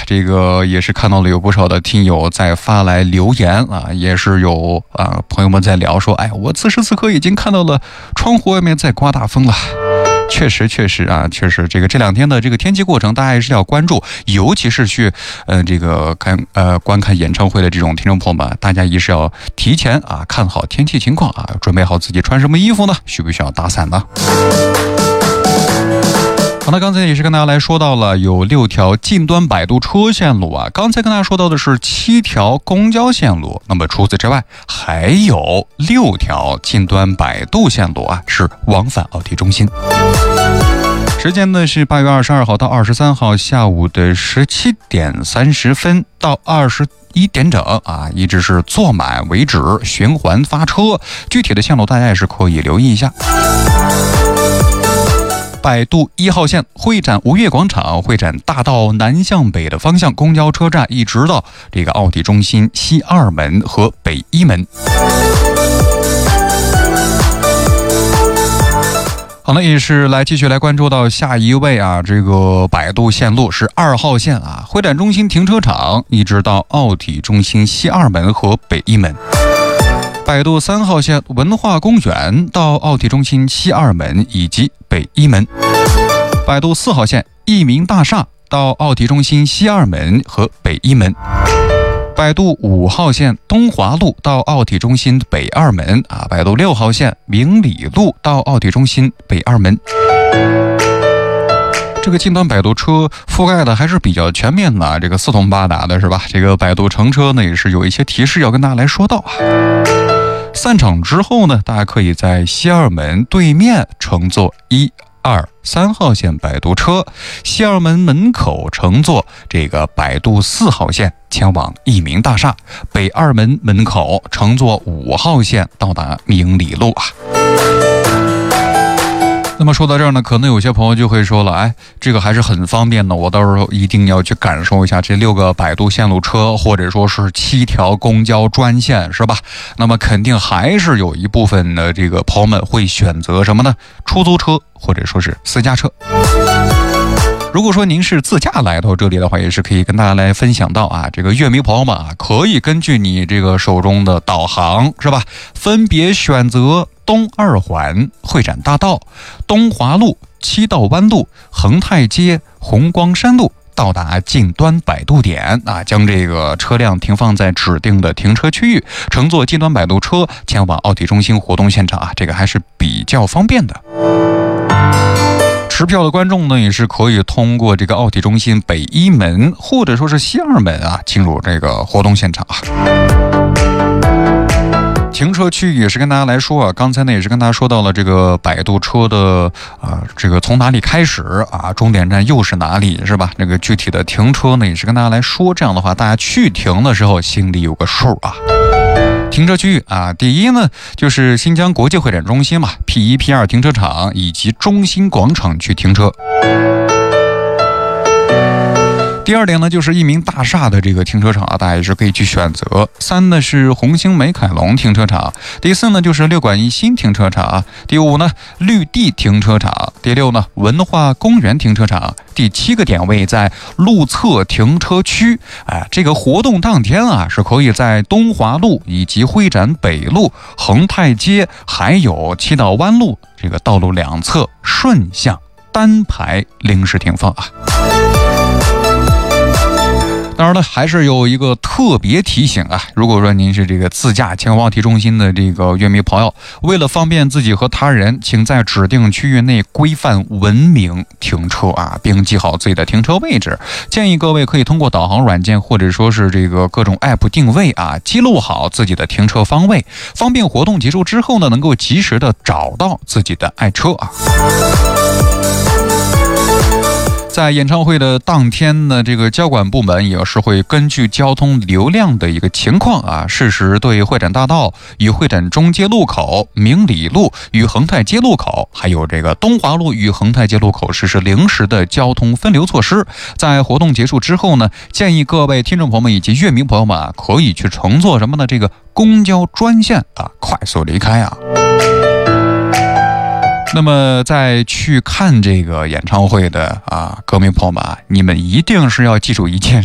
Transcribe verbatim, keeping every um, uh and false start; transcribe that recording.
这个也是看到了有不少的听友在发来留言啊，也是有啊朋友们在聊说，哎，我此时此刻已经看到了窗户外面在刮大风了。确实确实啊，确实这个这两天的这个天气过程大家还是要关注，尤其是去呃这个看呃观看演唱会的这种听众朋友们，大家也是要提前啊看好天气情况啊，准备好自己穿什么衣服呢？需不需要打伞呢？好，那刚才也是跟大家来说到了有六条近端摆渡车线路啊，刚才跟大家说到的是七条公交线路，那么除此之外还有六条近端摆渡线路啊，是往返奥体中心。时间呢是八月二十二号到二十三号下午的十七点三十分到二十一点整啊，一直是坐满为止，循环发车。具体的线路大家也是可以留意一下。摆渡一号线会展吴越广场、会展大道南向北的方向公交车站，一直到这个奥体中心西二门和北一门。好，那也是来继续来关注到下一位啊，这个摆渡线路是二号线啊，会展中心停车场一直到奥体中心西二门和北一门。摆渡三号线文化公园到奥体中心西二门以及北一门。摆渡四号线益民大厦到奥体中心西二门和北一门。摆渡五号线东华路到奥体中心北二门啊，摆渡六号线明理路到奥体中心北二门。这个近端摆渡车覆盖的还是比较全面的，这个四通八达的是吧？这个摆渡乘车呢也是有一些提示要跟大家来说到啊。散场之后呢，大家可以在西二门对面乘坐一二三号线摆渡车，西二门门口乘坐这个摆渡四号线前往益民大厦，北二门门口乘坐五号线到达明理路啊。那么说到这儿呢，可能有些朋友就会说了，哎，这个还是很方便的，我到时候一定要去感受一下这六个摆渡线路车，或者说是七条公交专线，是吧？那么肯定还是有一部分的这个朋友们会选择什么呢？出租车或者说是私家车。如果说您是自驾来到这里的话，也是可以跟大家来分享到啊，这个乐迷朋友们啊，可以根据你这个手中的导航是吧，分别选择东二环、会展大道、东华路、七道湾路、恒泰街、红光山路，到达近端摆渡点啊，将这个车辆停放在指定的停车区域，乘坐近端摆渡车前往奥体中心活动现场啊，这个还是比较方便的。持票的观众呢，也是可以通过这个奥体中心北一门或者说是西二门啊，进入这个活动现场啊。停车区也是跟大家来说啊，刚才呢也是跟大家说到了这个摆渡车的啊，这个从哪里开始啊，终点站又是哪里，是吧？那个具体的停车呢，也是跟大家来说，这样的话大家去停的时候心里有个数啊。停车区啊，第一呢就是新疆国际会展中心嘛 ，P 一、P 二停车场以及中心广场去停车。第二点呢，就是益民大厦的这个停车场啊，大家也是可以去选择。三呢是红星美凯龙停车场。第四呢就是六馆一新停车场。第五呢绿地停车场。第六呢文化公园停车场。第七个点位在路侧停车区。哎，这个活动当天啊，是可以在东华路以及会展北路、恒泰街还有七道湾路这个道路两侧顺向单排临时停放啊。当然了，还是有一个特别提醒啊，如果说您是这个自驾前往奥体中心的这个乐迷朋友，为了方便自己和他人，请在指定区域内规范文明停车啊，并记好自己的停车位置。建议各位可以通过导航软件或者说是这个各种 app 定位啊，记录好自己的停车方位，方便活动结束之后呢，能够及时的找到自己的爱车啊。在演唱会的当天呢，这个交管部门也是会根据交通流量的一个情况啊，适时对会展大道与会展中街路口、明理路与恒泰街路口，还有这个东华路与恒泰街路口实施临时的交通分流措施。在活动结束之后呢，建议各位听众朋友们以及乐迷朋友们啊，可以去乘坐什么呢？这个公交专线啊，快速离开啊。那么在去看这个演唱会的啊，歌迷朋友们啊，你们一定是要记住一件